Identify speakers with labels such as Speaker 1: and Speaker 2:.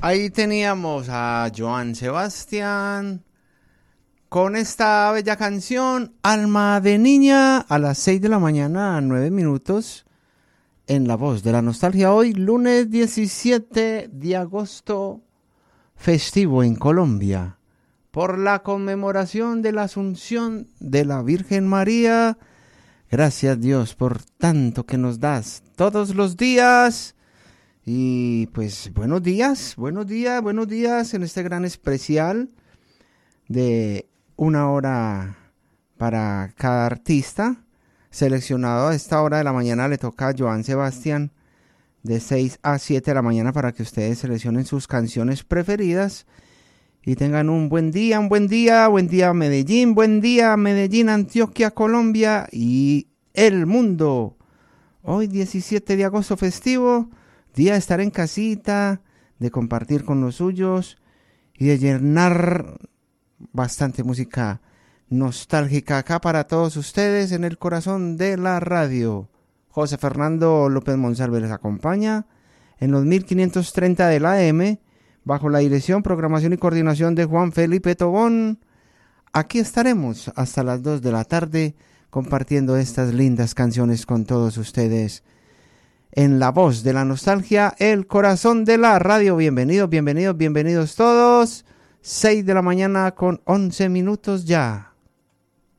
Speaker 1: Ahí teníamos a Joan Sebastián con esta bella canción, Alma de Niña, a las 6 de la mañana, 9 minutos, en La Voz de la Nostalgia. Hoy, lunes 17 de agosto, festivo en Colombia, por la conmemoración de la Asunción de la Virgen María. Gracias, Dios, por tanto que nos das todos los días. Y pues buenos días en este gran especial de 1 hora para cada artista. Seleccionado a esta hora de la mañana le toca a Joan Sebastián de 6 a 7 de la mañana para que ustedes seleccionen sus canciones preferidas y tengan un buen día Medellín, Antioquia, Colombia y el mundo. Hoy 17 de agosto festivo, día de estar en casita, de compartir con los suyos y de llenar bastante música nostálgica acá para todos ustedes en el corazón de la radio. José Fernando López Monsalve les acompaña en los 1530 de la AM, bajo la dirección, programación y coordinación de Juan Felipe Tobón. Aquí estaremos hasta las 2 de la tarde compartiendo estas lindas canciones con todos ustedes en La Voz de la Nostalgia, el corazón de la radio. Bienvenidos todos. 6 de la mañana con 11 minutos ya.